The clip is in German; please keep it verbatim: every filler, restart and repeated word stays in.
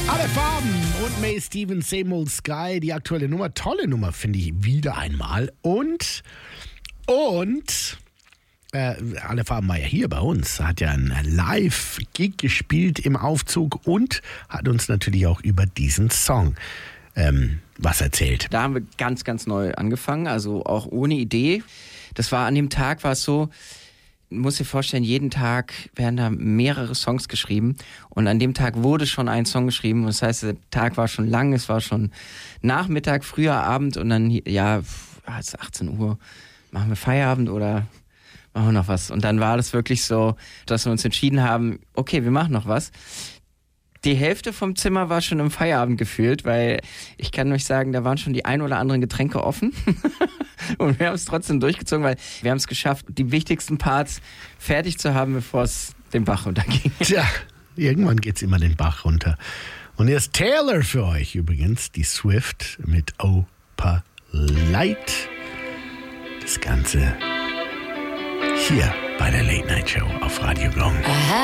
Alle Farben und May Stevens, Same Old Sky, die aktuelle Nummer. Tolle Nummer, finde ich, wieder einmal. Und, und, äh, Alle Farben war ja hier bei uns, hat ja einen Live-Gig gespielt im Aufzug und hat uns natürlich auch über diesen Song ähm, was erzählt. Da haben wir ganz, ganz neu angefangen, also auch ohne Idee. Das war an dem Tag, war es so, muss dir vorstellen, jeden Tag werden da mehrere Songs geschrieben und an dem Tag wurde schon ein Song geschrieben. Das heißt, der Tag war schon lang, es war schon Nachmittag, früher Abend und dann, ja, es ist achtzehn Uhr, machen wir Feierabend oder machen wir noch was? Und dann war das wirklich so, dass wir uns entschieden haben, okay, wir machen noch was. Die Hälfte vom Zimmer war schon im Feierabend gefühlt, weil ich kann euch sagen, da waren schon die ein oder anderen Getränke offen. Und wir haben es trotzdem durchgezogen, weil wir haben es geschafft, die wichtigsten Parts fertig zu haben, bevor es den Bach runterging. Tja, irgendwann geht's immer den Bach runter. Und hier ist Taylor für euch übrigens, die Swift mit Opa Light. Das Ganze hier bei der Late Night Show auf Radio Gong.